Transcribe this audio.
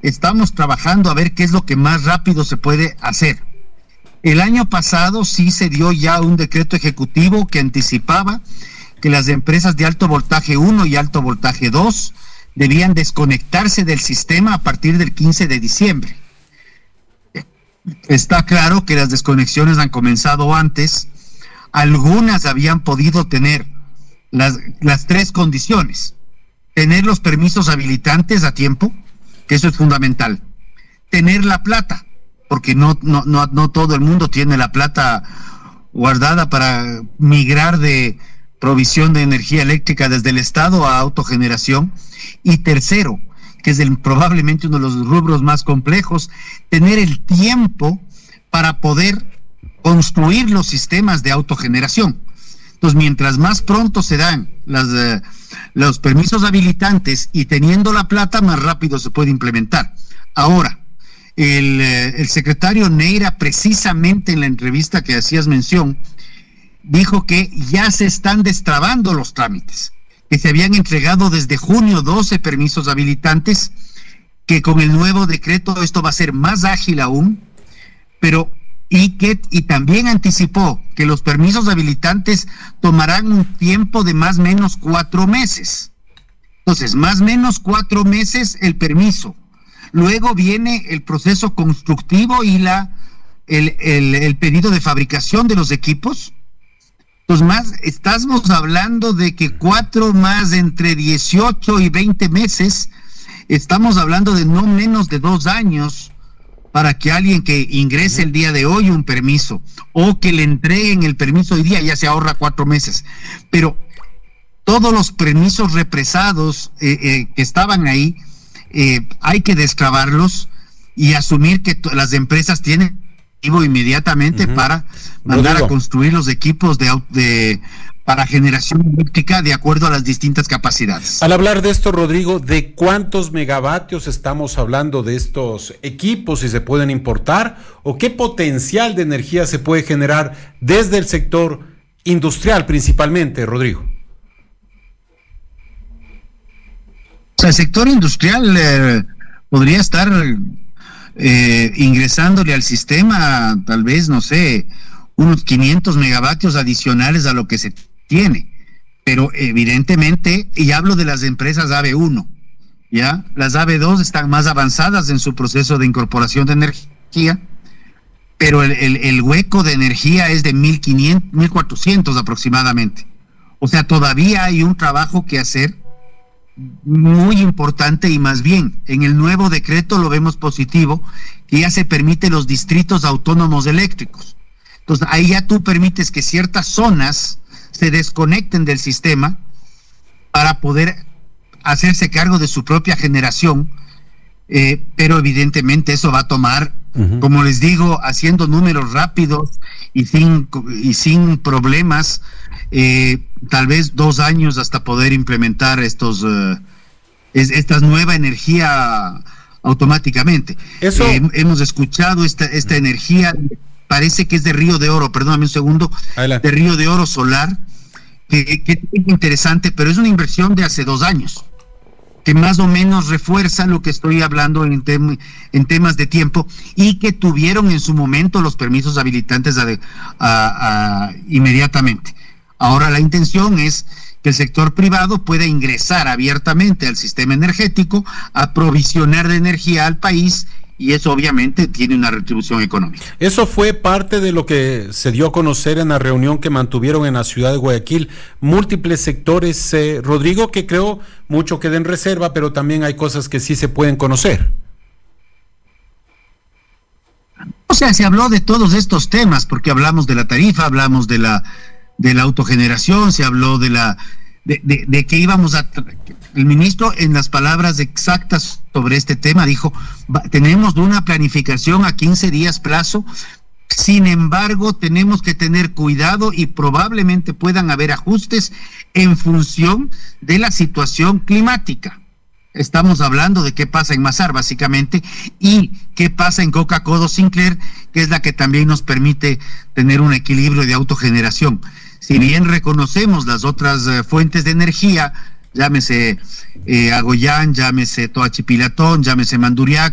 estamos trabajando a ver qué es lo que más rápido se puede hacer. El año pasado sí se dio ya un decreto ejecutivo que anticipaba que las empresas de alto voltaje 1 y alto voltaje 2 debían desconectarse del sistema a partir del 15 de diciembre. Está claro que las desconexiones han comenzado antes. Algunas habían podido tener las tres condiciones: tener los permisos habilitantes a tiempo, que eso es fundamental; tener la plata, porque no todo el mundo tiene la plata guardada para migrar de provisión de energía eléctrica desde el Estado a autogeneración; y tercero, que es probablemente uno de los rubros más complejos, tener el tiempo para poder construir los sistemas de autogeneración. Entonces, mientras más pronto se dan los permisos habilitantes y teniendo la plata, más rápido se puede implementar. Ahora, el secretario Neira, precisamente en la entrevista que hacías mención, dijo que ya se están destrabando los trámites, que se habían entregado desde junio 12 permisos habilitantes, que con el nuevo decreto esto va a ser más ágil aún, y también anticipó que los permisos habilitantes tomarán un tiempo de más o menos 4 meses. Entonces, más o menos 4 meses el permiso. Luego viene el proceso constructivo y el pedido de fabricación de los equipos. Entonces, estamos hablando de que 4 más entre 18 y 20 meses, estamos hablando de no menos de 2 años para que alguien que ingrese el día de hoy un permiso o que le entreguen el permiso hoy día ya se ahorra 4 meses. Pero todos los permisos represados que estaban ahí, hay que destrabarlos y asumir que las empresas tienen inmediatamente para mandar a construir los equipos para generación eléctrica de acuerdo a las distintas capacidades. Al hablar de esto, Rodrigo, ¿de cuántos megavatios estamos hablando de estos equipos, si se pueden importar, o qué potencial de energía se puede generar desde el sector industrial principalmente, Rodrigo? O sea, el sector industrial podría estar ingresándole al sistema tal vez, no sé, unos 500 megavatios adicionales a lo que se tiene, pero evidentemente, y hablo de las empresas AB1, ¿ya? Las AB2 están más avanzadas en su proceso de incorporación de energía, pero el hueco de energía es de 1.500, 1.400 aproximadamente. O sea, todavía hay un trabajo que hacer muy importante, y más bien en el nuevo decreto lo vemos positivo, que ya se permite los distritos autónomos eléctricos. Entonces ahí ya tú permites que ciertas zonas se desconecten del sistema para poder hacerse cargo de su propia generación, pero evidentemente eso va a tomar, como les digo, haciendo números rápidos y sin problemas, tal vez 2 años hasta poder implementar esta nueva energía automáticamente. Eso hemos escuchado esta energía, parece que es de Río de Oro, perdóname un segundo. Adelante. De Río de Oro solar, que es interesante, pero es una inversión de hace 2 años, que más o menos refuerza lo que estoy hablando en temas de tiempo, y que tuvieron en su momento los permisos habilitantes inmediatamente. Ahora la intención es que el sector privado pueda ingresar abiertamente al sistema energético, a provisionar de energía al país, y eso obviamente tiene una retribución económica. Eso fue parte de lo que se dio a conocer en la reunión que mantuvieron en la ciudad de Guayaquil, múltiples sectores, Rodrigo, que creo mucho queda en reserva, pero también hay cosas que sí se pueden conocer. O sea, se habló de todos estos temas, porque hablamos de la tarifa, hablamos de la autogeneración, se habló de que íbamos a... El ministro, en las palabras exactas sobre este tema, dijo: tenemos una planificación a 15 días plazo, sin embargo tenemos que tener cuidado y probablemente puedan haber ajustes en función de la situación climática. Estamos hablando de qué pasa en Masar, básicamente, y qué pasa en Coca-Cola Sinclair, que es la que también nos permite tener un equilibrio de autogeneración. Si bien reconocemos las otras fuentes de energía, llámese Agoyán, llámese Toachipilatón, llámese Manduriac,